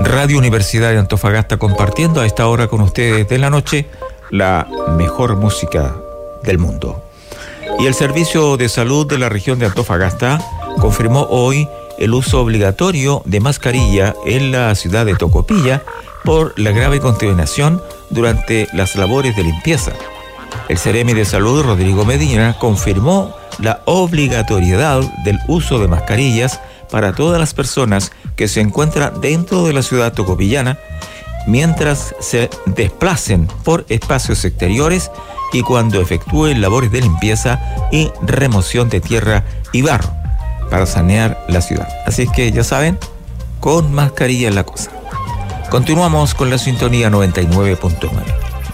Radio Universidad de Antofagasta, compartiendo a esta hora con ustedes de la noche la mejor música del mundo. Y el Servicio de Salud de la región de Antofagasta confirmó hoy el uso obligatorio de mascarilla en la ciudad de Tocopilla por la grave contaminación durante las labores de limpieza. El Seremi de Salud, Rodrigo Medina, confirmó la obligatoriedad del uso de mascarillas para todas las personas que se encuentran dentro de la ciudad tocopillana mientras se desplacen por espacios exteriores y cuando efectúen labores de limpieza y remoción de tierra y barro para sanear la ciudad. Así es que ya saben, con mascarilla es la cosa. Continuamos con la sintonía 99.9.